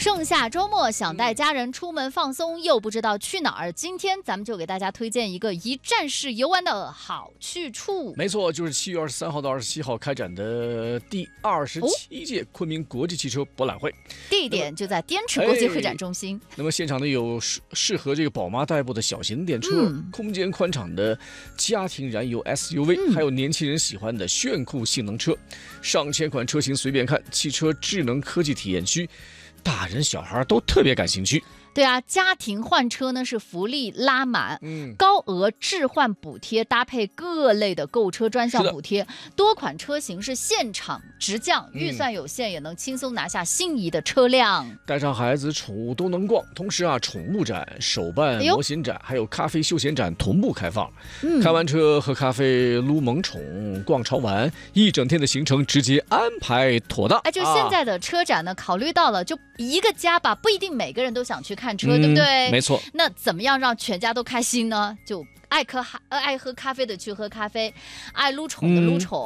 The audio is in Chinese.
盛夏周末想带家人出门放松，又不知道去哪儿。今天咱们就给大家推荐一个一站式游玩的好去处。 没错，就是7月23号到27号开展的第27届昆明国际汽车博览会， 地点就在滇池国际会展中心。 那么现场呢有适合这个宝妈代步的小型电车，空间宽敞的家庭燃油 SUV，还有年轻人喜欢的炫酷性能车，上千款车型随便看，汽车智能科技体验区，大人小孩都特别感兴趣。 对啊，家庭换车呢是福利拉满，高额置换补贴搭配各类的购车专项补贴，多款车型是现场直降，预算有限也能轻松拿下心仪的车辆。 带上孩子宠物都能逛，同时宠物展、手办模型展还有咖啡休闲展同步开放。开完车喝咖啡、撸萌宠、逛潮玩，一整天的行程直接安排妥当。 就现在的车展呢，考虑到了就一个家吧，不一定每个人都想去看车，对不对？ 没错。 那怎么样让全家都开心呢？就爱喝咖啡的去喝咖啡，爱撸宠的撸宠。